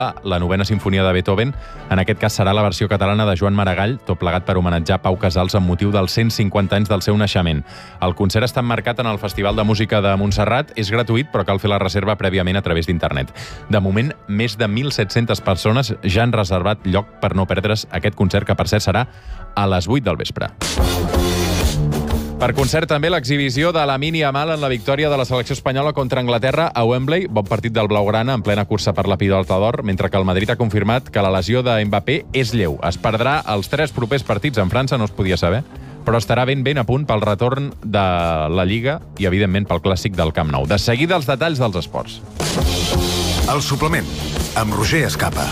la novena sinfonia de Beethoven. En aquest cas serà la versió catalana de Joan Maragall, tot plegat per homenatjar Pau Casals amb motiu dels 150 anys del seu naixement. El concert està emmarcat en el Festival de Música de Montserrat. És gratuït, però cal fer la reserva prèviament a través d'internet. De moment, més de 1.700 persones ja han reservat lloc per no perdre's aquest concert, que per cert serà a les 8 del vespre. Per concert, també l'exhibició de Lamine Yamal en la victòria de la selecció espanyola contra Anglaterra a Wembley. Bon partit del blaugrana en plena cursa per la pilota d'or, mentre que el Madrid ha confirmat que la lesió de Mbappé és lleu. Es perdrà els 3 propers partits en França, no es podia saber, però estarà ben a punt pel retorn de la Lliga i, evidentment, pel clàssic del Camp Nou. De seguida, els detalls dels esports. El suplement, amb Roger Escapa.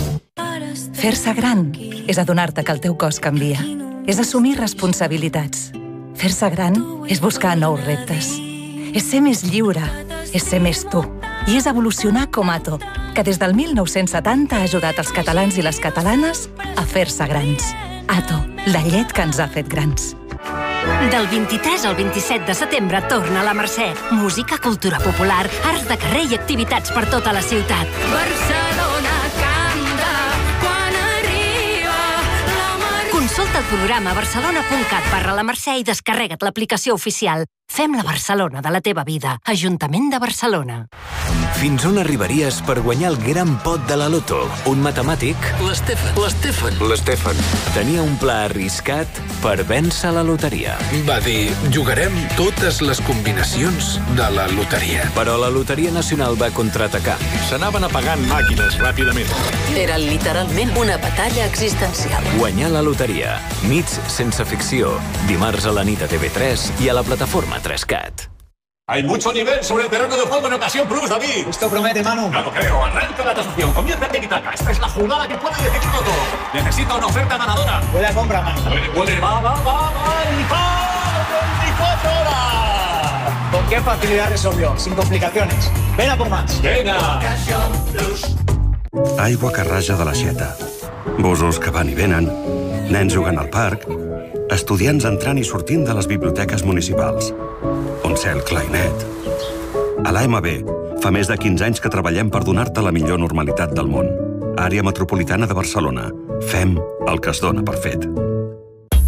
Fer-se gran és adonar-te que el teu cos canvia. És assumir responsabilitats. Fer-se gran és buscar nous reptes. És ser més lliure. És ser més tu. I és evolucionar com Ato, que des del 1970 ha ajudat els catalans i les catalanes a fer-se grans. Ato, la llet que ens ha fet grans. Del 23 al 27 de setembre torna a la Mercè. Música, cultura popular, arts de carrer i activitats per tota la ciutat. Barcelona canta quan arriba la Mercè. Consulta el programa barcelona.cat/la Mercè i descarrega't l'aplicació oficial. Fem la Barcelona de la teva vida. Ajuntament de Barcelona. Fins on arribaries per guanyar el gran pot de la loto? Un matemàtic? L'Stefan. Tenia un pla arriscat per vèncer la loteria. Va dir, jugarem totes les combinacions de la loteria. Però la Loteria Nacional va contraatacar. S'anaven apagant màquines ràpidament. Era literalment una batalla existencial. Guanyar la loteria. Nits sense ficció. Dimarts a la nit a TV3 i a la plataforma 3CAT. Hay mucho nivel sobre el terreno de juego en Ocasión Plus, David. Esto promete, Manu. No lo creo. Arranca la tasación. Comienza el tiki-taka. Esta es la jugada que puede decidirlo todo. Necesita una oferta ganadora. Buena compra, Manu. Puede. Va. ¡Y va! 24 horas. ¿Con qué facilidad resolvió? Sin complicaciones. Ven a por más. Venga. Ocasión Plus. Aigua que raja de l'aixeta. Busos que van i venen. Nens jugant al parc. Estudiants entrant i sortint de les biblioteques municipals. Un cel clar i net. A l'AMB fa més de 15 anys que treballem per donar-te la millor normalitat del món. Àrea metropolitana de Barcelona. Fem el que es dona per fet.